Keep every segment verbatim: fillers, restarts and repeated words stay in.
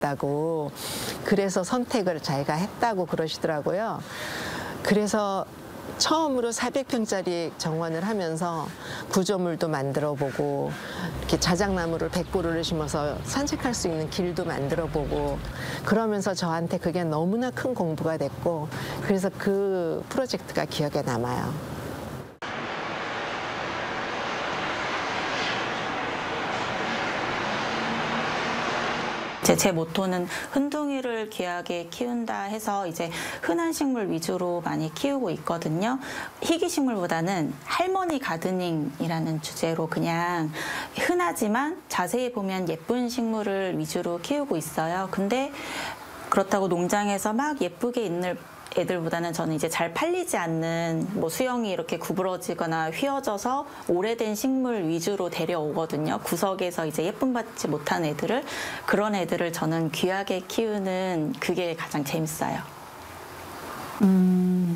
다고 그래서 선택을 자기가 했다고 그러시더라고요. 그래서 처음으로 사백 평짜리 정원을 하면서 구조물도 만들어 보고 이렇게 자작나무를 백 그루를 심어서 산책할 수 있는 길도 만들어 보고 그러면서 저한테 그게 너무나 큰 공부가 됐고 그래서 그 프로젝트가 기억에 남아요. 제, 제 모토는 흔둥이를 귀하게 키운다 해서 이제 흔한 식물 위주로 많이 키우고 있거든요. 희귀식물보다는 할머니 가드닝이라는 주제로 그냥 흔하지만 자세히 보면 예쁜 식물을 위주로 키우고 있어요. 근데 그렇다고 농장에서 막 예쁘게 있는 애들보다는 저는 이제 잘 팔리지 않는 뭐 수영이 이렇게 구부러지거나 휘어져서 오래된 식물 위주로 데려오거든요. 구석에서 이제 예쁨 받지 못한 애들을 그런 애들을 저는 귀하게 키우는 그게 가장 재밌어요. 음...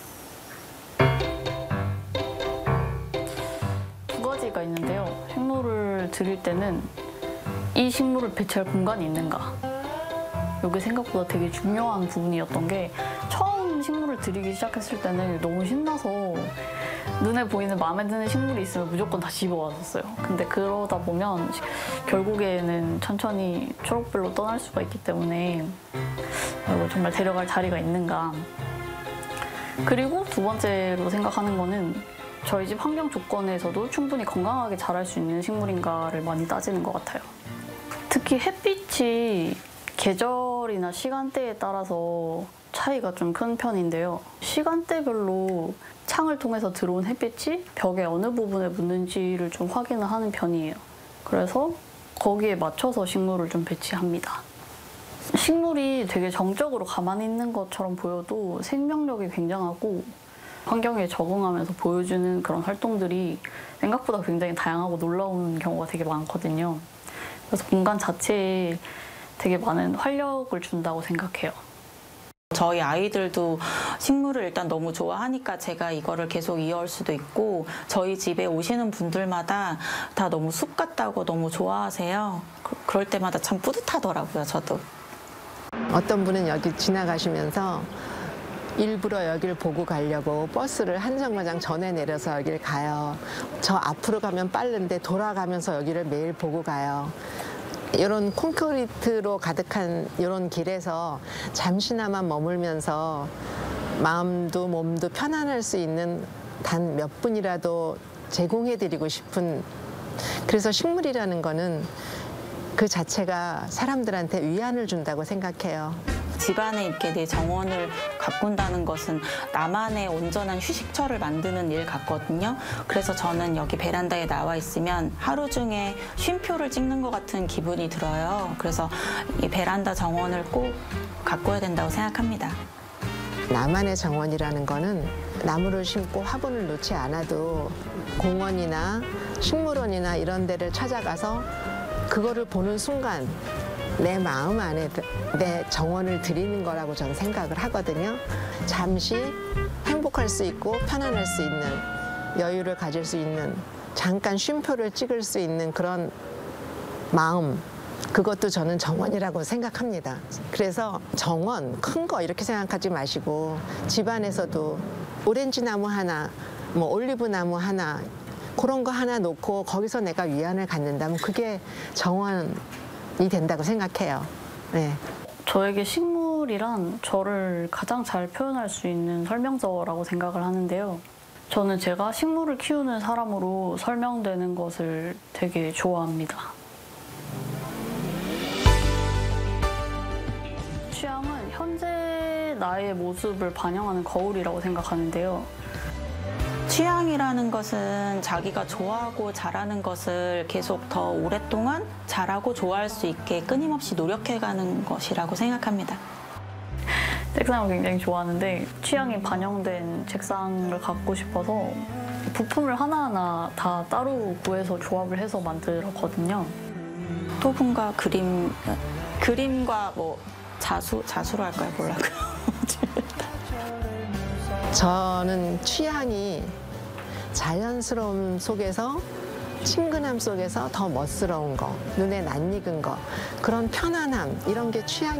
두 가지가 있는데요. 식물을 들일 때는 이 식물을 배치할 공간이 있는가? 이게 생각보다 되게 중요한 부분이었던 게 처음 식물을 들이기 시작했을 때는 너무 신나서 눈에 보이는 마음에 드는 식물이 있으면 무조건 다 집어왔었어요. 근데 그러다 보면 결국에는 천천히 초록별로 떠날 수가 있기 때문에 이거 정말 데려갈 자리가 있는가. 그리고 두 번째로 생각하는 거는 저희 집 환경 조건에서도 충분히 건강하게 자랄 수 있는 식물인가를 많이 따지는 것 같아요. 특히 햇빛이 계절이나 시간대에 따라서 차이가 좀 큰 편인데요. 시간대별로 창을 통해서 들어온 햇빛이 벽의 어느 부분에 묻는지를 좀 확인을 하는 편이에요. 그래서 거기에 맞춰서 식물을 좀 배치합니다. 식물이 되게 정적으로 가만히 있는 것처럼 보여도 생명력이 굉장하고 환경에 적응하면서 보여주는 그런 활동들이 생각보다 굉장히 다양하고 놀라운 경우가 되게 많거든요. 그래서 공간 자체에 되게 많은 활력을 준다고 생각해요. 저희 아이들도 식물을 일단 너무 좋아하니까 제가 이거를 계속 이어올 수도 있고 저희 집에 오시는 분들마다 다 너무 숲 같다고 너무 좋아하세요. 그, 그럴 때마다 참 뿌듯하더라고요, 저도. 어떤 분은 여기 지나가시면서 일부러 여기를 보고 가려고 버스를 한 정거장 전에 내려서 여기를 가요. 저 앞으로 가면 빠른데 돌아가면서 여기를 매일 보고 가요. 이런 콘크리트로 가득한 이런 길에서 잠시나마 머물면서 마음도 몸도 편안할 수 있는 단 몇 분이라도 제공해드리고 싶은 그래서 식물이라는 거는 그 자체가 사람들한테 위안을 준다고 생각해요. 집안에 이렇게 내 정원을 가꾼다는 것은 나만의 온전한 휴식처를 만드는 일 같거든요. 그래서 저는 여기 베란다에 나와 있으면 하루 중에 쉼표를 찍는 것 같은 기분이 들어요. 그래서 이 베란다 정원을 꼭 가꿔야 된다고 생각합니다. 나만의 정원이라는 거는 나무를 심고 화분을 놓지 않아도 공원이나 식물원이나 이런 데를 찾아가서 그거를 보는 순간 내 마음 안에 내 정원을 드리는 거라고 저는 생각을 하거든요. 잠시 행복할 수 있고 편안할 수 있는 여유를 가질 수 있는 잠깐 쉼표를 찍을 수 있는 그런 마음 그것도 저는 정원이라고 생각합니다. 그래서 정원 큰 거 이렇게 생각하지 마시고 집안에서도 오렌지 나무 하나 뭐 올리브 나무 하나 그런 거 하나 놓고 거기서 내가 위안을 갖는다면 그게 정원이 된다고 생각해요. 네. 저에게 식물이란 저를 가장 잘 표현할 수 있는 설명서라고 생각을 하는데요. 저는 제가 식물을 키우는 사람으로 설명되는 것을 되게 좋아합니다. 취향은 현재 나의 모습을 반영하는 거울이라고 생각하는데요. 취향이라는 것은 자기가 좋아하고 잘하는 것을 계속 더 오랫동안 잘하고 좋아할 수 있게 끊임없이 노력해가는 것이라고 생각합니다. 책상을 굉장히 좋아하는데 취향이 반영된 책상을 갖고 싶어서 부품을 하나하나 다 따로 구해서 조합을 해서 만들었거든요. 토분과 그림, 그림과 뭐 자수, 자수로 할까요? 뭐라고요? 저는 취향이 자연스러움 속에서 친근함 속에서 더 멋스러운 거, 눈에 낯익은 거, 그런 편안함 이런 게 취향.